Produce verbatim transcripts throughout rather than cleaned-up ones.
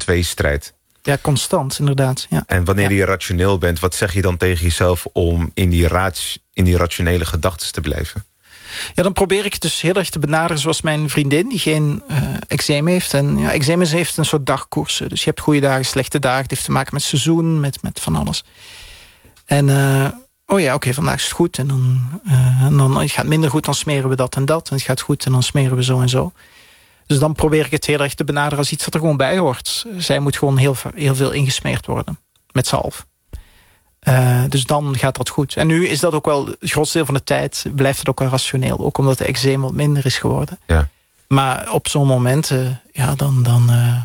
tweestrijd. Ja, constant, inderdaad. Ja. En wanneer ja. je rationeel bent, wat zeg je dan tegen jezelf om in die, rats, in die rationele gedachten te blijven? Ja, dan probeer ik het dus heel erg te benaderen zoals mijn vriendin, die geen uh, eczeem heeft. En ja, eczeem heeft een soort dagkoersen. Dus je hebt goede dagen, slechte dagen. Het heeft te maken met seizoen, met, met van alles. En uh, oh ja, oké, okay, vandaag is het goed. En dan, uh, en dan het gaat minder goed, dan smeren we dat en dat. En het gaat goed en dan smeren we zo en zo. Dus dan probeer ik het heel erg te benaderen als iets dat er gewoon bij hoort. Zij moet gewoon heel, heel veel ingesmeerd worden. Met zalf. Uh, dus dan gaat dat goed. En nu is dat ook wel, het grootste deel van de tijd blijft het ook wel rationeel. Ook omdat de eczeem wat minder is geworden. Ja. Maar op zo'n momenten, ja, dan... dan uh,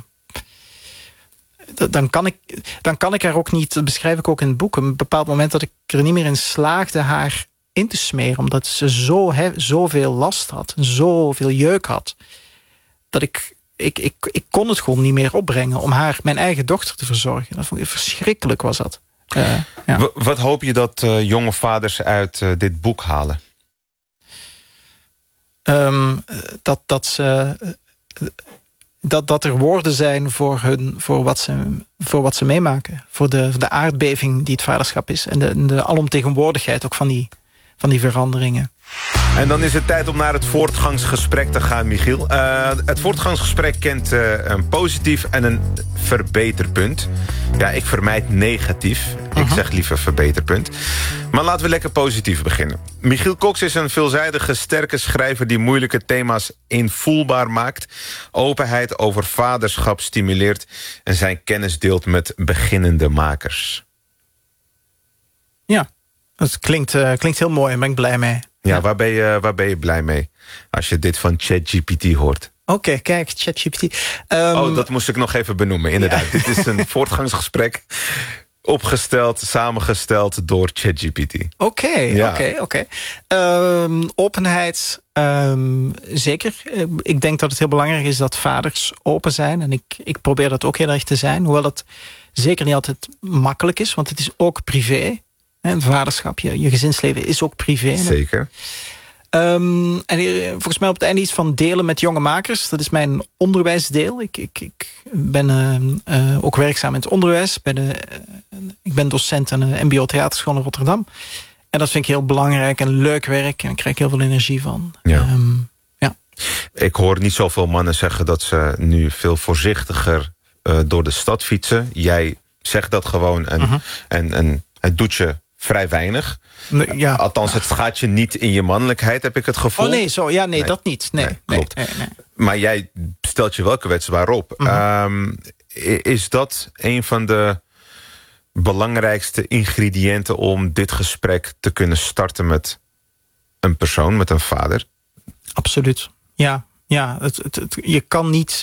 Dan kan, ik, dan kan ik haar ook niet, dat beschrijf ik ook in het boek, een bepaald moment dat ik er niet meer in slaagde haar in te smeren, omdat ze zo he, zoveel last had, zoveel jeuk had, dat ik, ik, ik, ik kon het gewoon niet meer opbrengen om haar, mijn eigen dochter, te verzorgen. Dat vond ik verschrikkelijk, was dat. Uh, ja. Wat hoop je dat uh, jonge vaders uit uh, dit boek halen? Um, dat, dat ze... Uh, Dat, dat er woorden zijn voor, hun, voor, wat ze, voor wat ze meemaken. Voor de, voor de aardbeving die het vaderschap is. En de, de alomtegenwoordigheid ook van die, van die veranderingen. En dan is het tijd om naar het voortgangsgesprek te gaan, Michiel. Uh, het voortgangsgesprek kent uh, een positief en een verbeterpunt. Ja, ik vermijd negatief. Uh-huh. Ik zeg liever verbeterpunt. Maar laten we lekker positief beginnen. Michiel Cox is een veelzijdige, sterke schrijver die moeilijke thema's invoelbaar maakt. Openheid over vaderschap stimuleert en zijn kennis deelt met beginnende makers. Ja, dat klinkt, uh, klinkt heel mooi en ben ik blij mee. Ja, ja. Waar, ben je, waar ben je blij mee als je dit van ChatGPT hoort? Oké, okay, kijk, ChatGPT. Um, oh, dat moest ik nog even benoemen, inderdaad. Ja. Dit is een voortgangsgesprek opgesteld, samengesteld door ChatGPT. Oké, ja. oké, oké. Openheid, um, zeker. Uh, ik denk dat het heel belangrijk is dat vaders open zijn. En ik, ik probeer dat ook heel erg te zijn. Hoewel het zeker niet altijd makkelijk is, want het is ook privé. Een vaderschap, je, je gezinsleven is ook privé. Zeker. Um, en volgens mij op het einde iets van delen met jonge makers. Dat is mijn onderwijsdeel. Ik, ik, ik ben uh, uh, ook werkzaam in het onderwijs. Bij de, uh, ik ben docent aan de M B O Theaterschool in Rotterdam. En dat vind ik heel belangrijk en leuk werk. En ik krijg heel veel energie van. Ja. Um, ja. Ik hoor niet zoveel mannen zeggen dat ze nu veel voorzichtiger uh, door de stad fietsen. Jij zegt dat gewoon en, uh-huh. en, en het doet je vrij weinig. Nee, ja. Althans, het gaat je niet in je mannelijkheid, heb ik het gevoel. Oh nee, zo, ja, nee, nee. dat niet. Nee, nee, klopt. Nee, nee, nee. Maar jij stelt je wel kwetsbaar op. Uh-huh. Um, is dat een van de belangrijkste ingrediënten om dit gesprek te kunnen starten met een persoon, met een vader? Absoluut. Ja, ja het, het, het, je kan niet...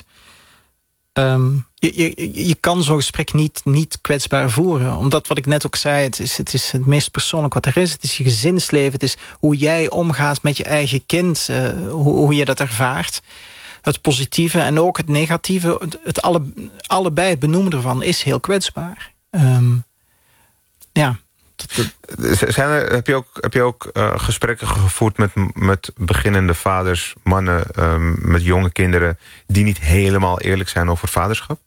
Um, je, je, je kan zo'n gesprek niet, niet kwetsbaar voeren. Omdat wat ik net ook zei, het is, het is het meest persoonlijk wat er is. Het is je gezinsleven, het is hoe jij omgaat met je eigen kind. Uh, hoe, hoe je dat ervaart. Het positieve en ook het negatieve. Het, het alle, allebei het benoemen ervan is heel kwetsbaar. Um, ja. Zijn er, heb je ook, heb je ook uh, gesprekken gevoerd met, met beginnende vaders, mannen, um, met jonge kinderen die niet helemaal eerlijk zijn over vaderschap?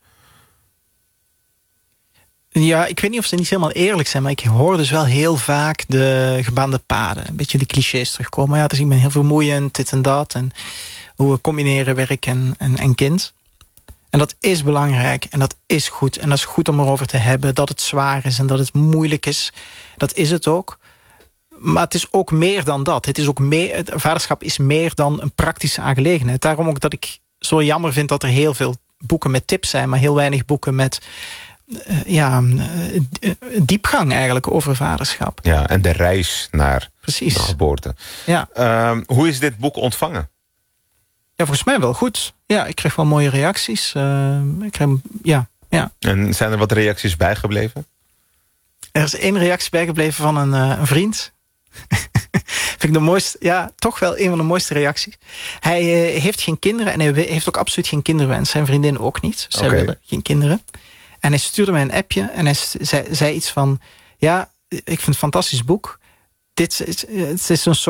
Ja, ik weet niet of ze niet helemaal eerlijk zijn, maar ik hoor dus wel heel vaak de gebaande paden. Een beetje die clichés terugkomen. Ja, dus ik ben heel vermoeiend, dit en dat. En hoe we combineren werk en, en, en kind. En dat is belangrijk en dat is goed. En dat is goed om erover te hebben. Dat het zwaar is en dat het moeilijk is. Dat is het ook. Maar het is ook meer dan dat. Het is ook meer, het vaderschap is meer dan een praktische aangelegenheid. Daarom ook dat ik zo jammer vind dat er heel veel boeken met tips zijn, maar heel weinig boeken met uh, ja, uh, diepgang eigenlijk over vaderschap. Ja, en de reis naar Precies. de geboorte. Ja. Uh, hoe is dit boek ontvangen? Ja, volgens mij wel goed. Ja, ik kreeg wel mooie reacties. Uh, ik kreeg, ja, ja. En zijn er wat reacties bijgebleven? Er is één reactie bijgebleven van een, uh, een vriend. Vind ik de mooiste, ja, toch wel een van de mooiste reacties. Hij uh, heeft geen kinderen en hij heeft ook absoluut geen kinderwens. Zijn vriendin ook niet. Zij okay. willen geen kinderen. En hij stuurde mij een appje en hij zei, zei iets van, ja, ik vind het een fantastisch boek. Dit is, het is een soort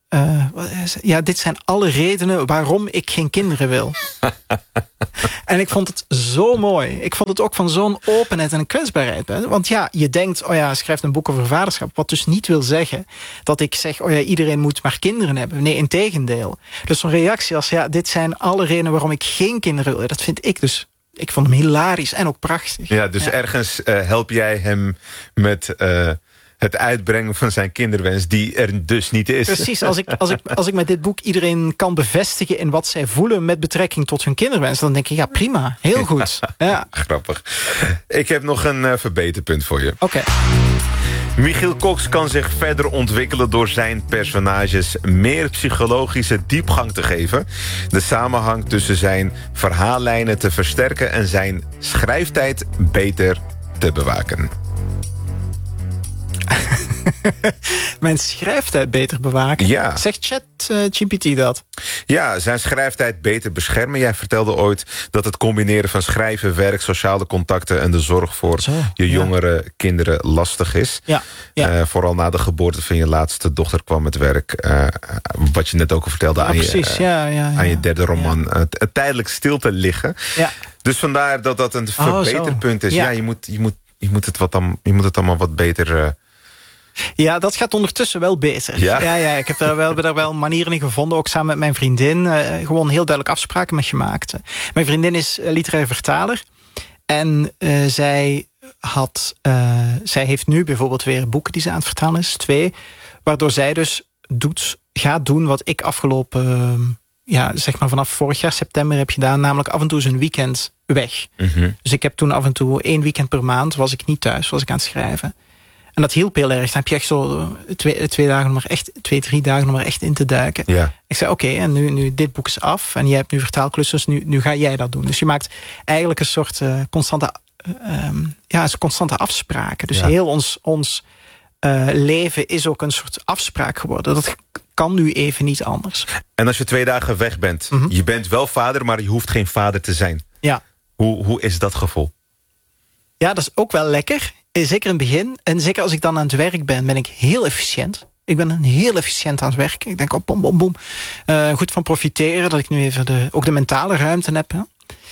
Uh, ja, dit zijn alle redenen waarom ik geen kinderen wil. En ik vond het zo mooi. Ik vond het ook van zo'n openheid en kwetsbaarheid. Hè? Want ja, je denkt, oh ja, schrijft een boek over vaderschap. Wat dus niet wil zeggen dat ik zeg, oh ja, iedereen moet maar kinderen hebben. Nee, integendeel. Dus zo'n reactie als, ja, dit zijn alle redenen waarom ik geen kinderen wil. Dat vind ik dus, ik vond hem hilarisch en ook prachtig. Ja, dus ja. ergens uh, help jij hem met... Uh... het uitbrengen van zijn kinderwens die er dus niet is. Precies, als ik, als, ik, als ik met dit boek iedereen kan bevestigen in wat zij voelen met betrekking tot hun kinderwens, dan denk ik, ja, prima, heel goed. Ja. Grappig. Ik heb nog een uh, verbeterpunt voor je. Oké. Okay. Michiel Cox kan zich verder ontwikkelen door zijn personages meer psychologische diepgang te geven, de samenhang tussen zijn verhaallijnen te versterken en zijn schrijftijd beter te bewaken. Mijn schrijftijd beter bewaken? Ja. Zegt Chat uh, G P T dat? Ja, zijn schrijftijd beter beschermen. Jij vertelde ooit dat het combineren van schrijven, werk, sociale contacten en de zorg voor Zo, je jongere ja. kinderen lastig is. Ja. Ja. Uh, vooral na de geboorte van je laatste dochter kwam het werk, uh, wat je net ook vertelde, ja, aan, precies. je, uh, ja, ja, ja. aan je derde roman. Ja. Uh, t- tijdelijk stil te liggen. Ja. Dus vandaar dat dat een verbeterpunt oh, is. Ja, ja je, moet, je, moet, je, moet het wat dan, je moet het allemaal wat beter... Uh, Ja, dat gaat ondertussen wel beter. Ja, ja, ja ik heb daar wel, daar wel manieren in gevonden. Ook samen met mijn vriendin. Uh, gewoon heel duidelijk afspraken met gemaakt. Mijn vriendin is literair vertaler. En uh, zij, had, uh, zij heeft nu bijvoorbeeld weer boeken die ze aan het vertalen is. Twee. Waardoor zij dus doet, gaat doen wat ik afgelopen... Uh, ja, zeg maar vanaf vorig jaar september heb gedaan. Namelijk af en toe eens een weekend weg. Mm-hmm. Dus ik heb toen af en toe één weekend per maand... was ik niet thuis, was ik aan het schrijven. En dat hielp heel erg. Dan heb je echt zo twee, twee, dagen om er echt, twee drie dagen om er echt in te duiken. Ja. Ik zei, oké, okay, en nu, nu dit boek is af. En jij hebt nu vertaalklussen, dus nu, nu ga jij dat doen. Dus je maakt eigenlijk een soort uh, constante, uh, um, ja, een constante afspraken. Dus ja. heel ons, ons uh, leven is ook een soort afspraak geworden. Dat kan nu even niet anders. En als je twee dagen weg bent, mm-hmm. je bent wel vader, maar je hoeft geen vader te zijn. Ja. Hoe, hoe is dat gevoel? Ja, dat is ook wel lekker. Zeker in het begin. En zeker als ik dan aan het werk ben, ben ik heel efficiënt. Ik ben een heel efficiënt aan het werken. Ik denk, oh, bom, bom, bom. Uh, goed van profiteren, dat ik nu even de, ook de mentale ruimte heb. Hè.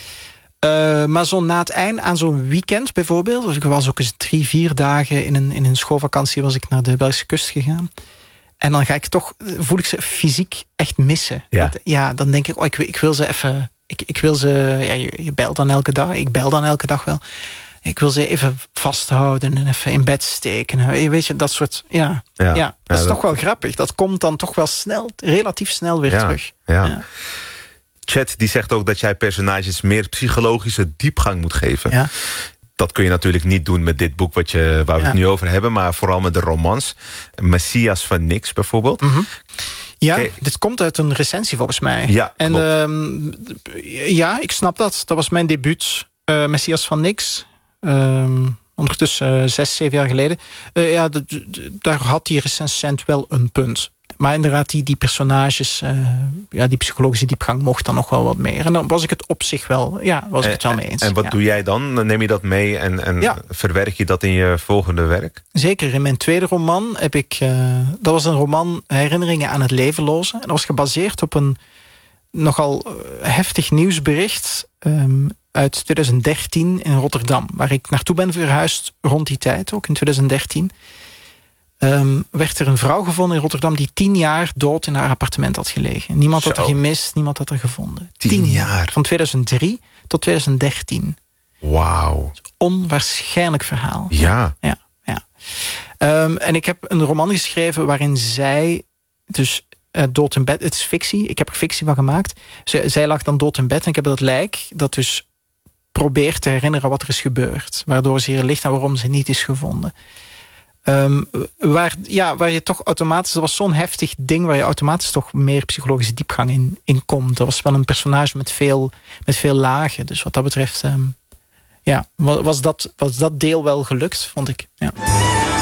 Uh, maar zo na het eind, aan zo'n weekend bijvoorbeeld... Dus ik was ook eens drie, vier dagen in een, in een schoolvakantie... was ik naar de Belgische kust gegaan. En dan ga ik toch, voel ik ze fysiek echt missen. Ja, Want, ja dan denk ik, oh, ik, ik wil ze even... Ik, ik wil ze, ja, je, je belt dan elke dag. Ik bel dan elke dag wel. Ik wil ze even vasthouden en even in bed steken. Je weet je, dat soort... Ja, ja, ja dat is ja, toch dat... wel grappig. Dat komt dan toch wel snel, relatief snel weer ja, terug. Ja. Ja. Chat die zegt ook dat jij personages meer psychologische diepgang moet geven. Ja. Dat kun je natuurlijk niet doen met dit boek wat je, waar we ja. het nu over hebben. Maar vooral met de romans. Messias van Niks bijvoorbeeld. Mm-hmm. Ja, okay. Dit komt uit een recensie volgens mij. Ja, en um, ja, ik snap dat. Dat was mijn debuut. Uh, Messias van Niks. Um, ondertussen uh, zes, zeven jaar geleden. Uh, ja, d- d- daar had die recensent wel een punt. Maar inderdaad, die, die personages, uh, ja, die psychologische diepgang mocht dan nog wel wat meer. En dan was ik het op zich wel, ja, was ik het wel mee eens. En wat ja. doe jij dan? Neem je dat mee en, en ja. verwerk je dat in je volgende werk? Zeker. In mijn tweede roman heb ik... Uh, dat was een roman Herinneringen aan het levenloze. En dat was gebaseerd op een nogal heftig nieuwsbericht... Um, uit twintig dertien in Rotterdam, waar ik naartoe ben verhuisd rond die tijd, ook in twintig dertien. Um, werd er een vrouw gevonden in Rotterdam die tien jaar dood in haar appartement had gelegen. Niemand Zo. had er gemist, niemand had er gevonden. Tien, tien jaar? Van tweeduizend drie tot twintig dertien. Wauw. Onwaarschijnlijk verhaal. Ja. ja, ja. Um, en ik heb een roman geschreven waarin zij... dus uh, dood in bed, het is fictie, ik heb er fictie van gemaakt. Z- zij lag dan dood in bed en ik heb dat lijk... dat dus probeert te herinneren wat er is gebeurd. Waardoor ze hier ligt en waarom ze niet is gevonden. Um, waar, ja, waar je toch automatisch... Dat was zo'n heftig ding waar je automatisch toch meer psychologische diepgang in, in komt. Dat was wel een personage met veel, met veel lagen. Dus wat dat betreft... Um, ja, was dat, was dat deel wel gelukt, vond ik. Ja.